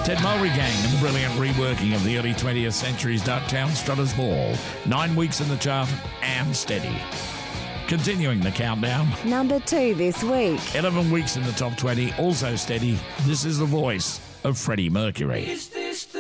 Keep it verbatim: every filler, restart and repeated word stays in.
Ted Mulry Gang and the brilliant reworking of the early twentieth century's Ducktown Strutters Ball. Nine weeks in the chart and steady. Continuing the countdown. Number two this week. eleven weeks in the top twenty, also steady. This is the voice of Freddie Mercury.